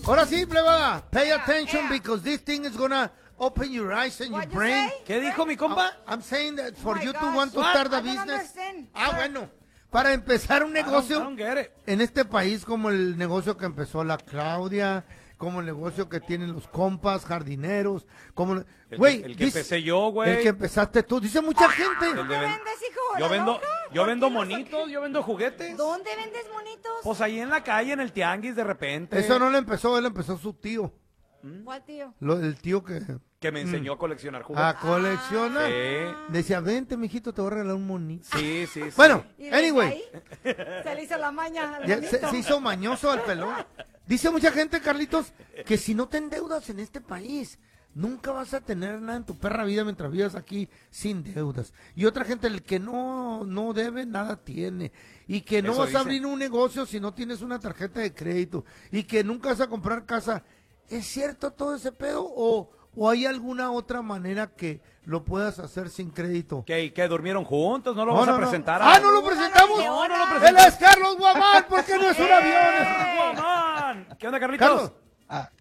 Ahora sí, plebada. Pay attention because this thing is gonna open your eyes and your brain. ¿Qué dijo mi compa? I'm saying that for you to gosh. want to What? start a I don't business. understand. Bueno. Para empezar un negocio I don't get it. en este país como el negocio que empezó la Claudia, como el negocio que tienen los compas, jardineros, como... Güey, el que empecé yo, güey. El que empezaste tú. Dice mucha gente. El de ¿Dónde ven- vendes, hijo? Yo ¿La vendo, loca? yo ¿Por vendo qué no saqué? monitos, yo vendo juguetes. ¿Dónde vendes monitos? Pues ahí en la calle, en el tianguis, de repente. Eso no lo empezó, él empezó su tío. ¿Cuál tío? El tío que... Que me enseñó a coleccionar A juguetes. coleccionar. Sí. Decía, vente, mijito, te voy a regalar un monito. Sí, sí, sí. Bueno, ¿Y desde anyway. ahí? Se le hizo la maña al Ya monito. se hizo mañoso al pelón. Dice mucha gente, Carlitos, que si no te endeudas en este país, nunca vas a tener nada en tu perra vida mientras vivas aquí sin deudas. Y otra gente, el que no debe, nada tiene. Y que no Eso vas dice. a abrir un negocio si no tienes una tarjeta de crédito. Y que nunca vas a comprar casa. ¿Es cierto todo ese pedo o hay alguna otra manera que lo puedas hacer sin crédito? Que durmieron juntos, no lo No, vas no, a no. presentar. Ah, ¿no lo presentamos? No, no lo Él presentamos. es Carlos Guamán, porque no es un avión. Guamán. ¿Qué onda, Carlitos? Carlos.